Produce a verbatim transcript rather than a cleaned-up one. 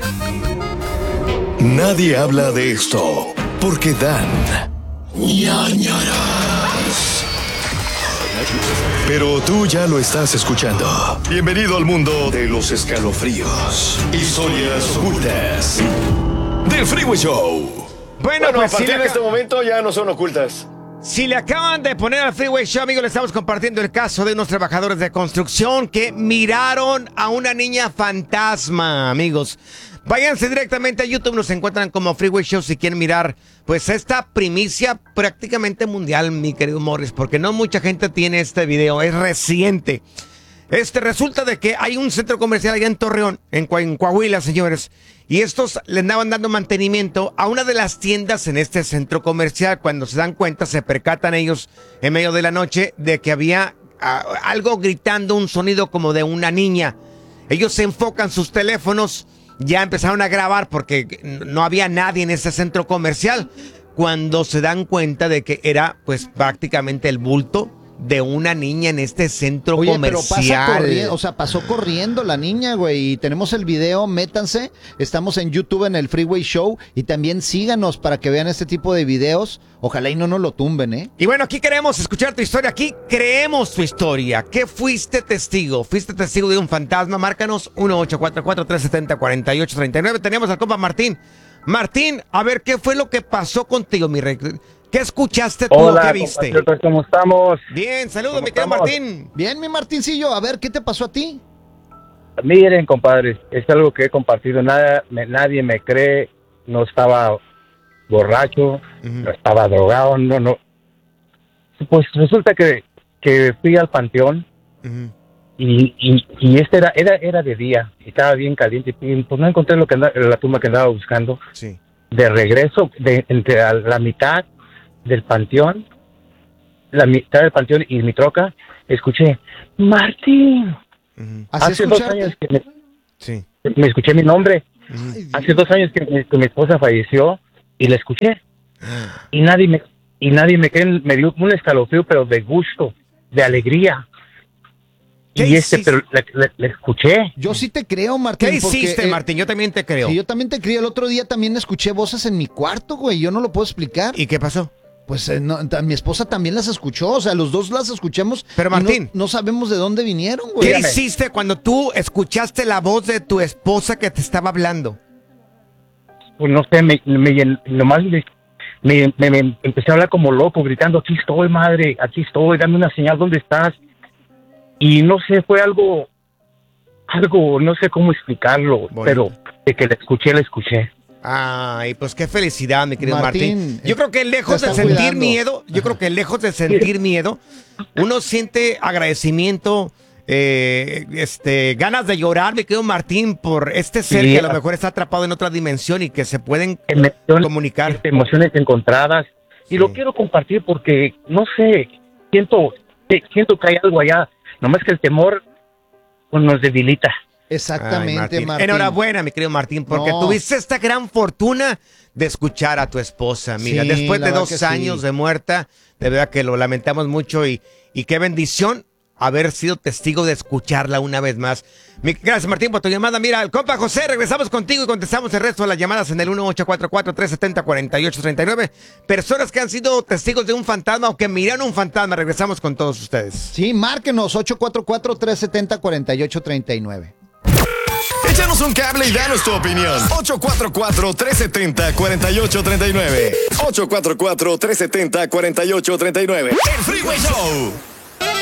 Nadie habla de esto porque dan ñañaras. Pero tú ya lo estás escuchando. Bienvenido al mundo de los escalofríos. Historias ocultas del Freeway Show. Bueno, Bueno, pues a partir si de le, este momento ya no son ocultas. si le acaban de poner al Freeway Show, amigos, le estamos compartiendo el caso de unos trabajadores de construcción que miraron a una niña fantasma, amigos. Váyanse directamente a YouTube, nos encuentran como Freeway Show si quieren mirar, pues, esta primicia prácticamente mundial, mi querido Morris, porque no mucha gente tiene este video, es reciente. Este, resulta de que hay un centro comercial allá en Torreón, en, Coa- en Coahuila, señores, y estos le andaban dando mantenimiento a una de las tiendas en este centro comercial. Cuando se dan cuenta, se percatan ellos en medio de la noche de que había ah, algo gritando, un sonido como de una niña. Ellos se enfocan sus teléfonos, ya empezaron a grabar porque no había nadie en ese centro comercial. Cuando se dan cuenta de que era, pues, prácticamente el bulto de una niña en este centro Oye, comercial. pero pasa corriendo, o sea, pasó corriendo la niña, güey, y tenemos el video, métanse, estamos en YouTube en el Freeway Show, y también síganos para que vean este tipo de videos, ojalá y no nos lo tumben, ¿eh? Y bueno, aquí queremos escuchar tu historia, aquí creemos tu historia. ¿Qué fuiste testigo? ¿Fuiste testigo de un fantasma? Márcanos uno ocho cuatro cuatro, tres siete cero, cuatro ocho tres nueve. Teníamos al compa Martín. Martín, a ver, ¿qué fue lo que pasó contigo, mi rey? ¿Qué escuchaste tú? Hola, ¿Qué viste? compatriotas, ¿cómo estamos? Bien, saludos, ¿Cómo mi querido estamos? Martín. Bien, mi Martincillo, a ver, ¿qué te pasó a ti? Miren, compadres, es algo que he compartido, nada, me- nadie me cree, no estaba borracho, no estaba drogado, no, no. Pues resulta que, que fui al panteón Ujú. y, y, y este era, era, era de día, y estaba bien caliente, y pues no encontré lo que anda- la tumba que andaba buscando. Sí. De regreso, de, entre a la mitad del panteón, la mitad del panteón y mi troca, escuché, Martín. Ujú. ¿Así Hace dos escucharte? años que me, Sí. me escuché mi nombre. Ujú. Ay, Hace dos años que, mi- que mi esposa falleció y la escuché. Y nadie me y nadie me cree, me dio un escalofrío, pero de gusto, de alegría. ¿Qué Y este, hiciste? pero la, la- la escuché. Yo sí te creo, Martín. ¿Qué porque, hiciste, eh, Martín? Yo también te creo. Sí, yo también te creo. El otro día también escuché voces en mi cuarto, güey. Yo no lo puedo explicar. ¿Y qué pasó? Pues eh, no, ta- mi esposa también las escuchó. O sea, los dos las escuchamos. Pero, y no- Martín. No, sabemos de dónde vinieron, güey. ¿Qué hiciste cuando tú escuchaste la voz de tu esposa que te estaba hablando? Pues no sé, me, me, llen- nomás me, me, me- me empecé a hablar como loco, gritando, aquí estoy, madre, aquí estoy, dame una señal, ¿dónde estás? Y no sé, fue algo, algo, no sé cómo explicarlo, Bonito. pero de que la escuché, la escuché. Ay, pues qué felicidad, mi querido Martín. Martín, Yo creo que lejos te de están sentir cuidando. miedo, yo creo que lejos de sentir miedo, uno siente agradecimiento, eh, este, ganas de llorar, mi querido Martín, por este ser Sí. que a lo mejor está atrapado en otra dimensión y que se pueden Emociones, comunicar. este, emociones encontradas. Y Sí. lo quiero compartir porque, no sé, siento, que- siento que hay algo allá, nomás que el temor pues, nos debilita. Ay, Exactamente, Martín. Martín. Enhorabuena, mi querido Martín, porque No. tuviste esta gran fortuna de escuchar a tu esposa. Mira, Sí, después la de verdad dos que sí. años de muerta, de verdad que lo lamentamos mucho y, y qué bendición haber sido testigo de escucharla una vez más. Mi- gracias, Martín, por tu llamada. Mira, el compa José, regresamos contigo y contestamos el resto de las llamadas en el uno ocho cuatro cuatro, tres siete cero, cuatro ocho tres nueve. Personas que han sido testigos de un fantasma o que miraron un fantasma. Regresamos con todos ustedes. Sí, márquenos ocho cuatro cuatro, tres siete cero, cuatro ocho tres nueve. Échanos un cable y danos tu opinión. ocho cuatro cuatro, tres siete cero, cuatro ocho tres nueve. ocho cuatro cuatro, tres siete cero, cuatro ocho tres nueve. El Freeway Show.